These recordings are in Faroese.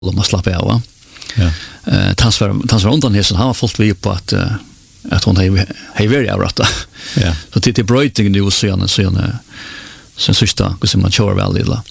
om man slappar av. Va? Ja. Tans var undan här han var fullt vi på att hon har varit avrätta. Ja. Så till bröjting nu sen sista hur man kör väl lilla.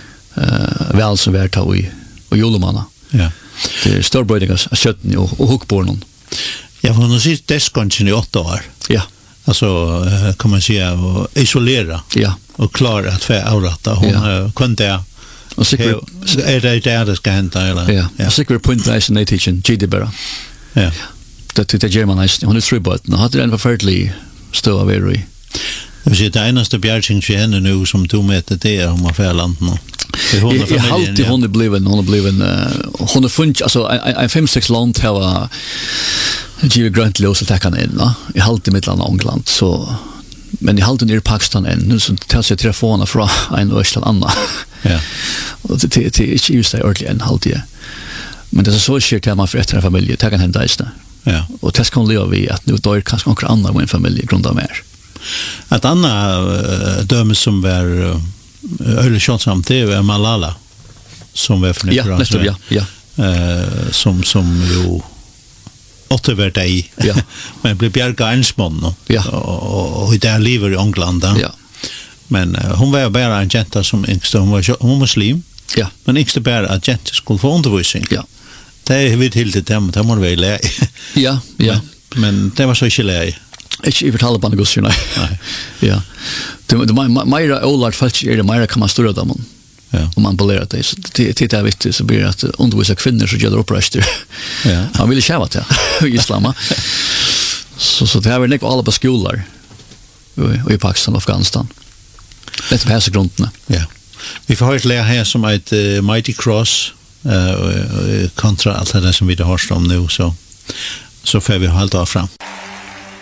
Väl som vart har vi och julmanna. Ja. Det är stor bröjting av kötten och hukbornen. Ja, hon har sitt deskonchen i 8 år. Ja. Alltså kan man säga och isolera. Ja. Och klara att få avrätta. Hon kunde och säkert är det ska hända eller. Ja. Och säkert point där i teaching GD bara. Ja. Det Germanize hon är tre botten. Hade den förfärlig stor very. Jag ser det enaste bjärging för henne nu som tog med det är om affärland nu. Jag har alltid hon har funnit alltså en 5-6 land har Givet grönt lås att ta in va. I halt i mittland av England så men i halt i Pakistan än nu så tar sig telefoner från en och till annan. Ja. Och det är inte just det ordentligt en halt det. Men det är så skilt att man för ett familj ta kan hända istället. Ja. Och det ska leva vi att nu då är kanske några andra med en familj grund av mer. Ett annat döme som var öle känsamt det är Malala som var för några ja. Som ju återvärt dig. Ja. Men blev bjärga ensmån ja. och där lever i England. Ja. Men hon var bara en jenta som yngste, hon var muslim. Ja. Men yngste bara att jenta skulle få undervisning. Ja. Det är vi till det där må väl lära. Ja. Men det var så inte lära. Ikke i fortale på negosierna. Nej. Ja. Det mer ålart falsk är det mer kan man störa dem. Ja. Om man belerar det så det är viktigt så blir det att undervisa kvinnor så gör det uppröster. Ja. Han vill tjäva till i islam. Så det här är inte alla på skolor i Pakistan och Afghanistan. Det är grunderna. Ja. Vi får höra lära här som ett Mighty Cross kontra allt det som vi har hört om nu så får vi hålla fram.